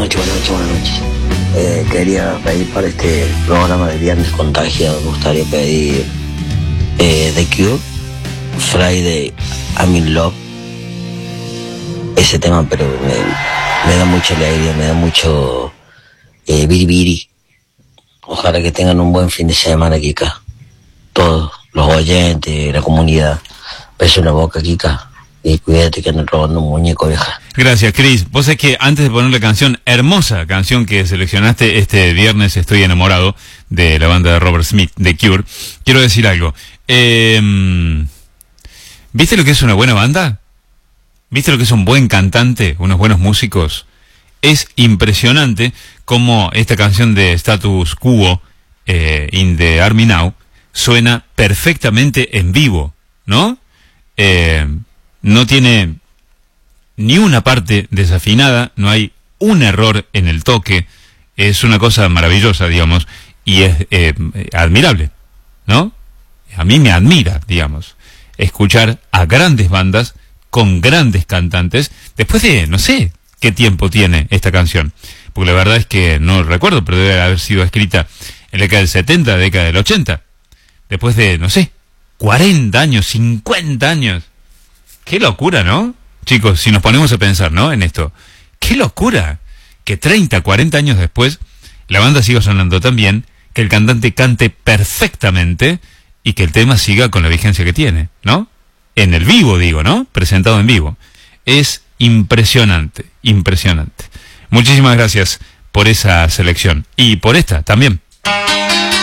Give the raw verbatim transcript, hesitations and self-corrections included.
noches, buenas noches, buenas noches. Eh, quería pedir para este programa de Viernes Contagiado, me gustaría pedir eh, The Cure, Friday, I'm in Love. Ese tema, pero me, me da mucha alegría, me da mucho eh, biribiri. Ojalá que tengan un buen fin de semana, Kika. Todos, los oyentes, la comunidad. Beso en la boca, Kika. Y cuídate que andan robando un muñeco, vieja. Gracias, Chris. Vos sabés que antes de poner la canción, hermosa canción que seleccionaste este viernes, Estoy enamorado, de la banda de Robert Smith, The Cure, quiero decir algo. Eh, ¿Viste lo que es una buena banda? ¿Viste lo que es un buen cantante? Unos buenos músicos. Es impresionante cómo esta canción de Status Quo, eh, In the Army Now, suena perfectamente en vivo, ¿no? Eh... No tiene ni una parte desafinada, no hay un error en el toque, es una cosa maravillosa, digamos, y es eh, admirable, ¿no? A mí me admira, digamos, escuchar a grandes bandas con grandes cantantes, después de, no sé qué tiempo tiene esta canción, porque la verdad es que no recuerdo, pero debe haber sido escrita en la década del setenta, década del ochenta, después de, no sé, cuarenta años, cincuenta años. Qué locura, ¿no? Chicos, si nos ponemos a pensar, ¿no? En esto. Qué locura que treinta, cuarenta años después la banda siga sonando tan bien, que el cantante cante perfectamente y que el tema siga con la vigencia que tiene, ¿no? En el vivo, digo, ¿no? Presentado en vivo. Es impresionante, impresionante. Muchísimas gracias por esa selección. Y por esta también.